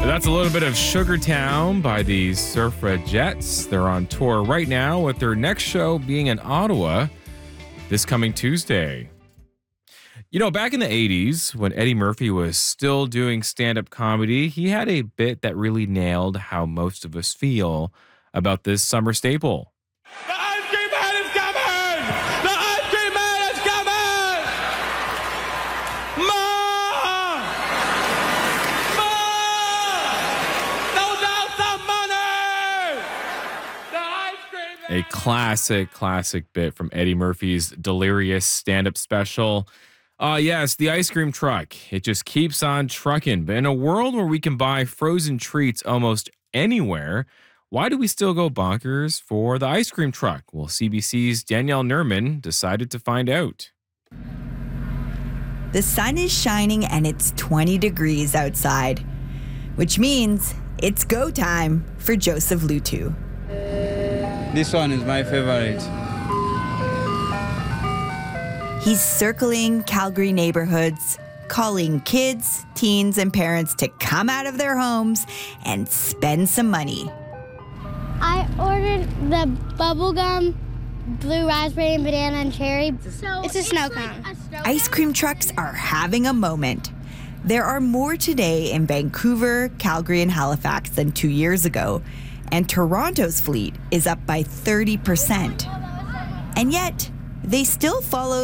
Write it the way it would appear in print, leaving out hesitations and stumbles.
That's a little bit of Sugartown by the Surfragettes. They're on tour right now, with their next show being in Ottawa this coming Tuesday. You know, back in the 80s, when Eddie Murphy was still doing stand-up comedy, he had a bit that really nailed how most of us feel about this summer staple. The ice cream man is coming! The ice cream man is coming! Mom! Mom! Those are some money! The ice cream man! A classic bit from Eddie Murphy's delirious stand-up special. Yes, the ice cream truck. It just keeps on trucking. But in a world where we can buy frozen treats almost anywhere, why do we still go bonkers for the ice cream truck? Well, CBC's Danielle Nerman decided to find out. The sun is shining and it's 20 degrees outside, which means it's go time for Joseph Lutu. This one is my favorite. He's circling Calgary neighborhoods, calling kids, teens, and parents to come out of their homes and spend some money. I ordered the bubblegum, blue raspberry, and banana and cherry. It's a snow cone. Ice cream trucks are having a moment. There are more today in Vancouver, Calgary, and Halifax than 2 years ago, and Toronto's fleet is up by 30%. And yet, they still follow